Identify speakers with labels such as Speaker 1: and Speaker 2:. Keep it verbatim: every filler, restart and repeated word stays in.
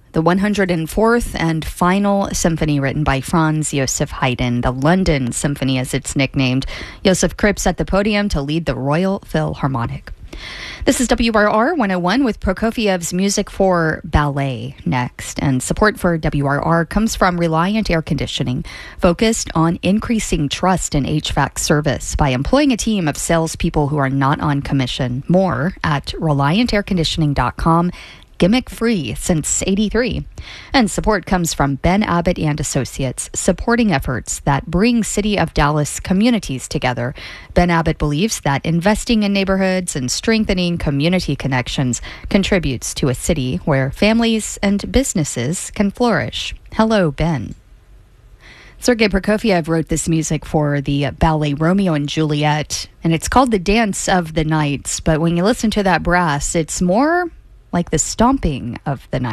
Speaker 1: the one hundred fourth and final symphony written by Franz Joseph Haydn, the London Symphony as it's nicknamed. Joseph Krips at the podium to lead the Royal Philharmonic. This is W R R one oh one with Prokofiev's Music for Ballet next. And support for W R R comes from Reliant Air Conditioning, focused on increasing trust in H V A C service by employing a team of salespeople who are not on commission. More at reliant air conditioning dot com. Gimmick free since eighty-three. And support comes from Ben Abbott and Associates, supporting efforts that bring City of Dallas communities together. Ben Abbott believes that investing in neighborhoods and strengthening community connections contributes to a city where families and businesses can flourish. Hello, Ben. Sergei Prokofiev wrote this music for the ballet Romeo and Juliet, and it's called The Dance of the Nights. But when you listen to that brass, it's more like the stomping of the night.